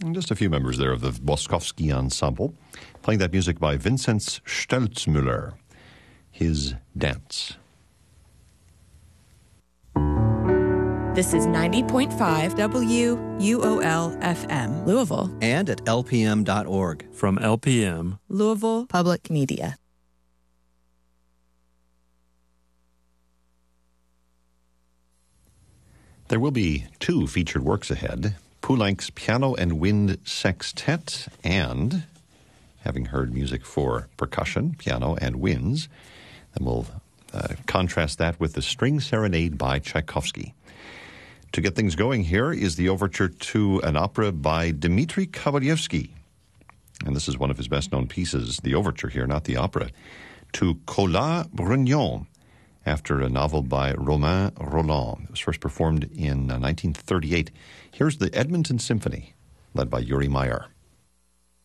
And just a few members there of the Boskowski Ensemble, playing that music by Vinzenz Stelzmüller, His Dance. This is 90.5 WUOL-FM, Louisville. And at lpm.org. From LPM, Louisville Public Media. There will be 2 featured works ahead, Poulenc's Piano and Wind Sextet, and, having heard music for percussion, piano, and winds, then we'll contrast that with the String Serenade by Tchaikovsky. To get things going here is the overture to an opera by Dmitri Kovalyevsky. And this is one of his best-known pieces, the overture here, not the opera, to Colas Brugnon, after a novel by Romain Rolland. It was first performed in 1938. Here's the Edmonton Symphony, led by Yuri Meyer.